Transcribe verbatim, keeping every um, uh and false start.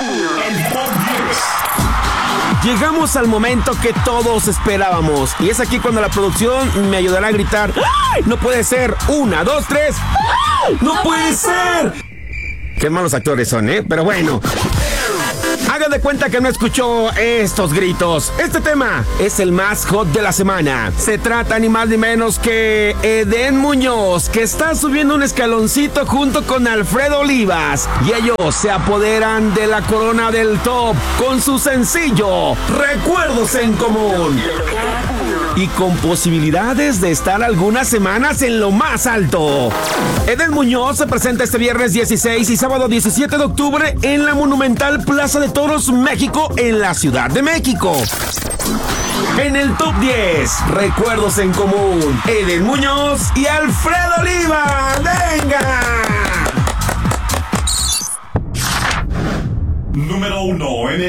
El Top diez. Llegamos al momento que todos esperábamos. Y es aquí cuando la producción me ayudará a gritar. ¡Ay! No puede ser. Una, dos, tres. ¡Ay! ¡No, no puede ser! Qué malos actores son, ¿eh? Pero bueno. Hagan de cuenta que no escuchó estos gritos. Este tema es el más hot de la semana. Se trata ni más ni menos que Edén Muñoz, que está subiendo un escaloncito junto con Alfredo Olivas. Y ellos se apoderan de la corona del top con su sencillo Recuerdos en Común. Y con posibilidades de estar algunas semanas en lo más alto. Edén Muñoz se presenta este viernes dieciséis y sábado diecisiete de octubre en la monumental Plaza de Toros México en la Ciudad de México. En el Top diez, Recuerdos en Común, Edén Muñoz y Alfredo Olivas. ¡Venga! Número uno en el